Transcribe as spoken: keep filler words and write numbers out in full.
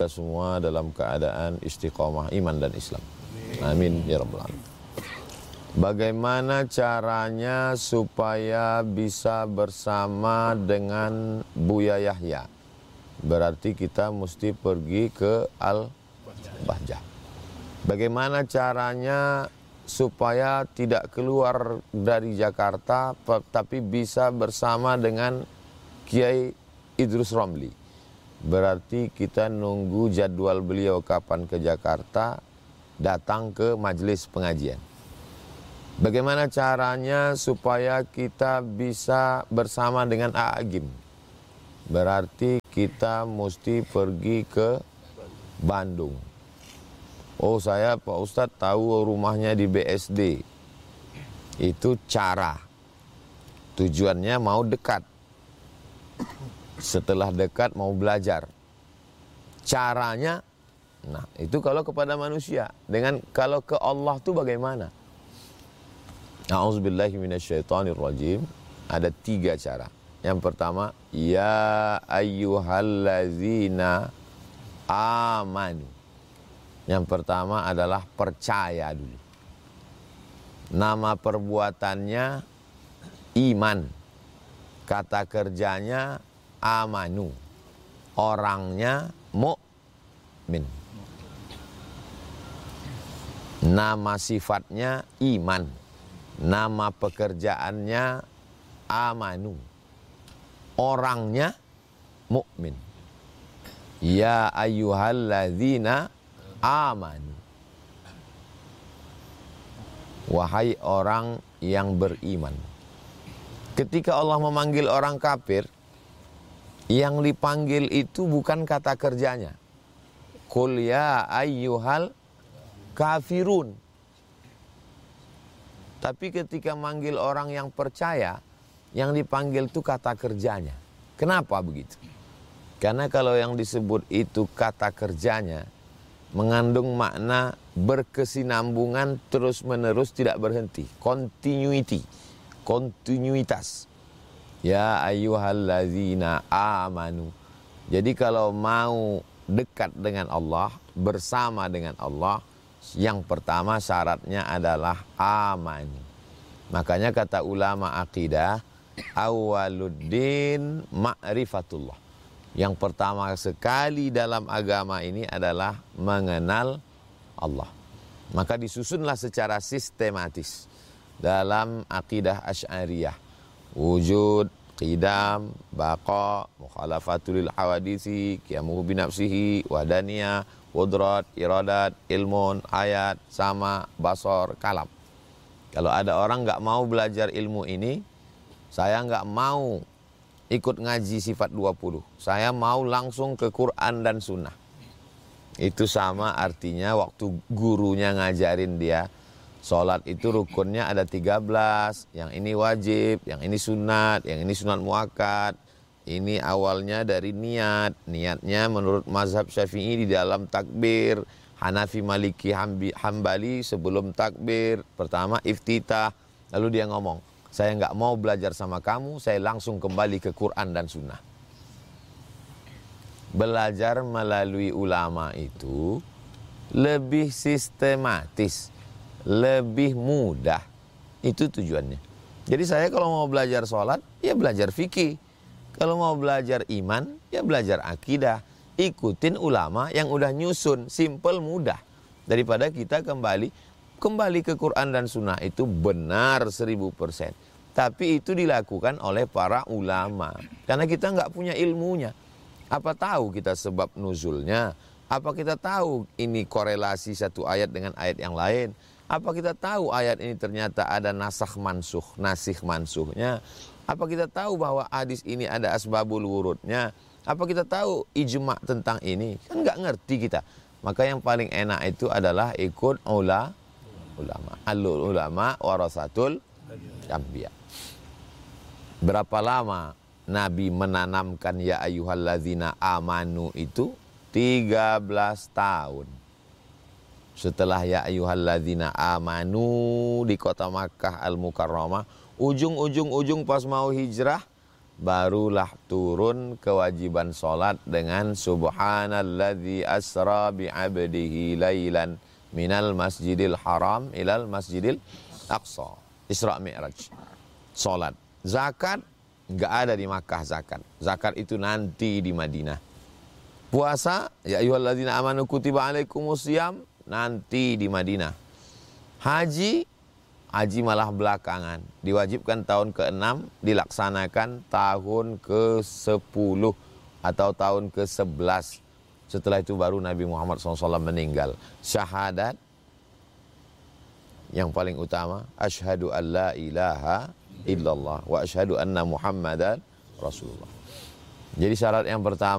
kita semua dalam keadaan istiqomah iman dan Islam. Amin ya rabbal alamin. Bagaimana caranya supaya bisa bersama dengan Buya Yahya? Berarti kita mesti pergi ke Al-Bahjah. Bagaimana caranya supaya tidak keluar dari Jakarta tapi bisa bersama dengan Kiai Idrus Romli? Berarti kita nunggu jadwal beliau kapan ke Jakarta, datang ke majelis pengajian. Bagaimana caranya supaya kita bisa bersama dengan A'agim? Berarti kita mesti pergi ke Bandung. Oh, saya Pak Ustadz tahu rumahnya di B S D. Itu cara. Tujuannya mau dekat. Setelah dekat mau belajar. Caranya, nah itu kalau kepada manusia. Dengan kalau ke Allah itu bagaimana? A'udzubillahi minasyaitonirrajim. Ada tiga cara. Yang pertama, ya ayyuhallazina amanu. Yang pertama adalah percaya dulu. Nama perbuatannya iman. Kata kerjanya amanu. Orangnya mukmin. Nama sifatnya iman. Nama pekerjaannya amanu. Orangnya mukmin. Ya ayyuhallazina amanu. Wahai orang yang beriman. Ketika Allah memanggil orang kafir, yang dipanggil itu bukan kata kerjanya. Qul ya ayyuhal kafirun. Tapi ketika manggil orang yang percaya, yang dipanggil itu kata kerjanya. Kenapa begitu? Karena kalau yang disebut itu kata kerjanya, mengandung makna berkesinambungan terus-menerus tidak berhenti. Continuity, kontinuitas. Ya ayyuhallazina amanu. Jadi kalau mau dekat dengan Allah, bersama dengan Allah, yang pertama syaratnya adalah amanu. Makanya kata ulama akidah, awaluddin ma'rifatullah. Yang pertama sekali dalam agama ini adalah mengenal Allah. Maka disusunlah secara sistematis dalam akidah Asy'ariyah. Wujud, qidam, baqa, mukhalafatul hawadisi, qiyamuhu binafsihi, wadaniyah, qudrat, iradat, ilmun, ayat, sama, basar, kalam. Kalau ada orang nggak mau belajar ilmu ini, saya nggak mau ikut ngaji sifat dua puluh. Saya mau langsung ke Quran dan Sunnah. Itu sama artinya waktu gurunya ngajarin dia. Sholat itu rukunnya ada tiga belas. Yang ini wajib, yang ini sunat, yang ini sunat muakkad. Ini awalnya dari niat. Niatnya menurut mazhab Syafi'i di dalam takbir. Hanafi, Maliki, Hambali sebelum takbir. Pertama iftitah. Lalu dia ngomong, saya nggak mau belajar sama kamu, saya langsung kembali ke Quran dan Sunnah. Belajar melalui ulama itu lebih sistematis, lebih mudah. Itu tujuannya. Jadi saya kalau mau belajar sholat, ya belajar fikih. Kalau mau belajar iman, ya belajar akidah. Ikutin ulama yang udah nyusun, simple, mudah. Daripada kita kembali, kembali ke Quran dan Sunnah itu benar seribu persen. Tapi itu dilakukan oleh para ulama. Karena kita nggak punya ilmunya. Apa tahu kita sebab nuzulnya? Apa kita tahu ini korelasi satu ayat dengan ayat yang lain? Apa kita tahu ayat ini ternyata ada nasakh mansuh, nasikh mansuhnya? Apa kita tahu bahwa hadis ini ada asbabul wurudnya? Apa kita tahu ijma' tentang ini? Kan nggak ngerti kita. Maka yang paling enak itu adalah ikut ula, ulama. Alul ulama warasatul anbiya. Berapa lama Nabi menanamkan ya ayyuhallazina amanu itu? tiga belas tahun. Setelah ya ayyuhallazina amanu di kota Makkah Al-Mukarramah, ujung-ujung-ujung pas mau hijrah, barulah turun kewajiban sholat dengan subhanalladzi asra bi'abdihi lailan minal masjidil haram ilal masjidil aqsa. Isra Mi'raj. Sholat. Zakat nggak ada di Makkah zakat. Zakat itu nanti di Madinah. Puasa, ya ayyuhalladzina amanu kutiba alaikumusiyam, nanti di Madinah. Haji, haji malah belakangan. Diwajibkan tahun keenam, dilaksanakan tahun ke sepuluh atau tahun ke sebelas. Setelah itu baru Nabi Muhammad shallallahu alaihi wasallam meninggal. Syahadat yang paling utama, asyhadu an la ilaha illallah wa asyhadu anna Muhammadan Rasulullah. Jadi syarat yang pertama